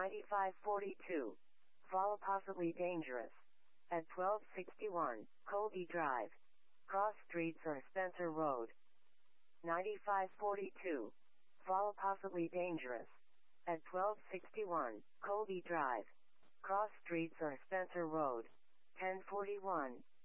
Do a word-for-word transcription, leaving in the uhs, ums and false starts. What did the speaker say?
ninety-five forty-two. Follow possibly dangerous. At twelve sixty-one, Colby Drive. Cross streets or Spencer Road. ninety-five forty-two. Follow possibly dangerous. At twelve sixty-one, Colby Drive. Cross streets or Spencer Road. ten forty-one,